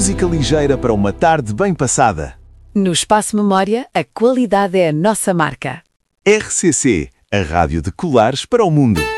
música ligeira para uma tarde bem passada. No Espaço Memória, a qualidade é a nossa marca. RCC, a rádio de colares para o mundo.